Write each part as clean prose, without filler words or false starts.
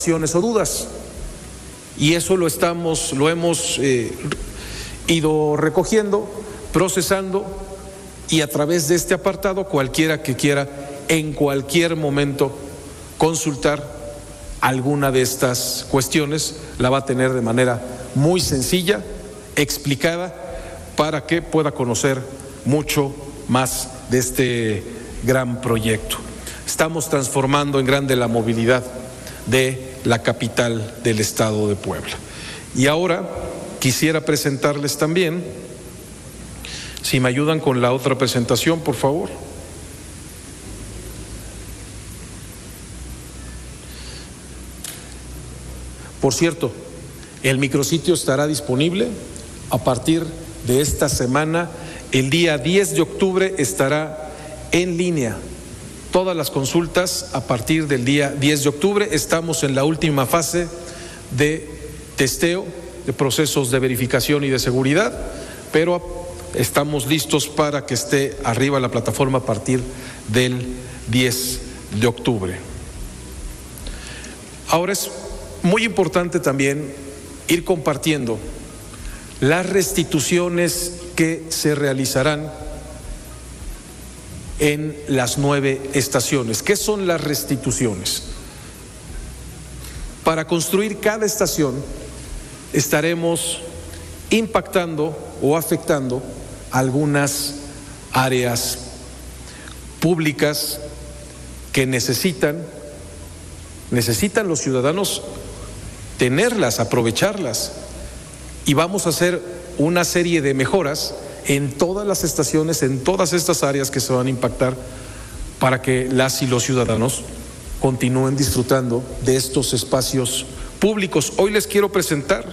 o dudas, y eso lo hemos ido recogiendo, procesando, y a través de este apartado cualquiera que quiera en cualquier momento consultar alguna de estas cuestiones la va a tener de manera muy sencilla, explicada, para que pueda conocer mucho más de este gran proyecto. Estamos transformando en grande la movilidad de la capital del estado de Puebla. Y ahora quisiera presentarles también, si me ayudan con la otra presentación, por favor. Por cierto, el micrositio estará disponible a partir de esta semana. El día 10 de octubre estará en línea. Todas las consultas a partir del día 10 de octubre. Estamos en la última fase de testeo, de procesos de verificación y de seguridad, pero estamos listos para que esté arriba la plataforma a partir del 10 de octubre. Ahora es muy importante también ir compartiendo las restituciones que se realizarán en las 9 estaciones. ¿Qué son las restituciones? Para construir cada estación estaremos impactando o afectando algunas áreas públicas que necesitan los ciudadanos tenerlas, aprovecharlas, y vamos a hacer una serie de mejoras en todas las estaciones, en todas estas áreas que se van a impactar, para que las y los ciudadanos continúen disfrutando de estos espacios públicos. Hoy les quiero presentar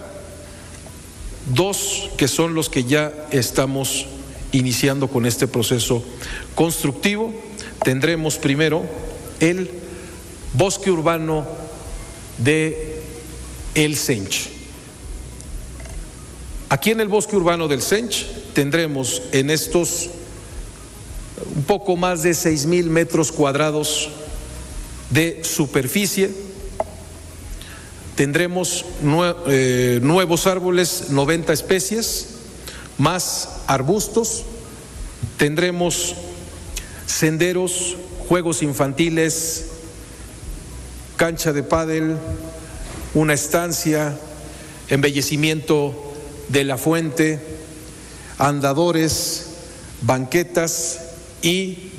2 que son los que ya estamos iniciando con este proceso constructivo. Tendremos primero el bosque urbano de El Sench. Aquí en el bosque urbano del Sench tendremos en estos un poco más de 6,000 metros cuadrados de superficie. Tendremos nuevos árboles, 90 especies, más arbustos. Tendremos senderos, juegos infantiles, cancha de pádel, una estancia, embellecimiento de la fuente, andadores, banquetas y,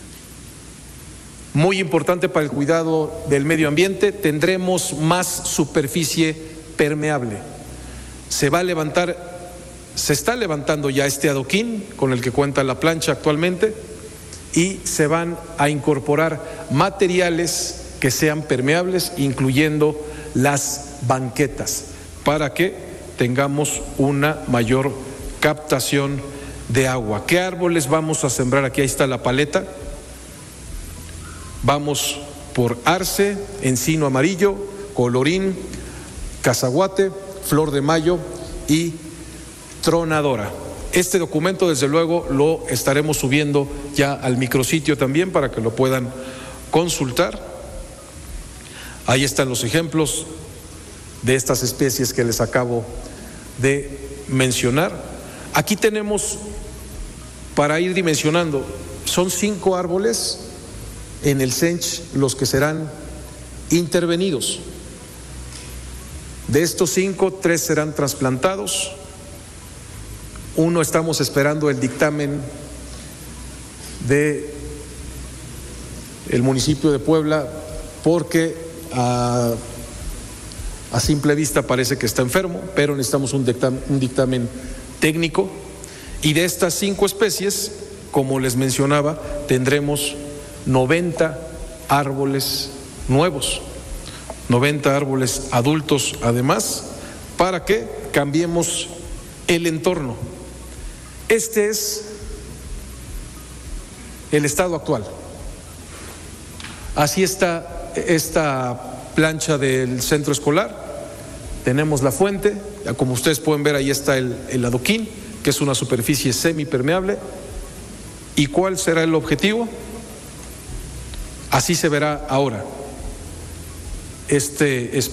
muy importante para el cuidado del medio ambiente, tendremos más superficie permeable. Se está levantando ya este adoquín con el que cuenta la plancha actualmente, y se van a incorporar materiales que sean permeables, incluyendo las banquetas, para que tengamos una mayor captación de agua. ¿Qué árboles vamos a sembrar aquí? Ahí está la paleta. Vamos por arce, encino amarillo, colorín, cazaguate, flor de mayo y tronadora. Este documento, desde luego, lo estaremos subiendo ya al micrositio también para que lo puedan consultar. Ahí están los ejemplos de estas especies que les acabo de mencionar. Aquí tenemos, para ir dimensionando, son 5 árboles en el Sench los que serán intervenidos. De estos 5, 3 serán trasplantados. 1 estamos esperando el dictamen de el municipio de Puebla, porque a simple vista parece que está enfermo, pero necesitamos un dictamen técnico. Y de estas 5 especies, como les mencionaba, tendremos 90 árboles nuevos, 90 árboles adultos además, para que cambiemos el entorno. Este es el estado actual. Así está esta plancha del centro escolar. Tenemos la fuente, como ustedes pueden ver, ahí está el adoquín, que es una superficie semipermeable. ¿Y cuál será el objetivo? Así se verá ahora. este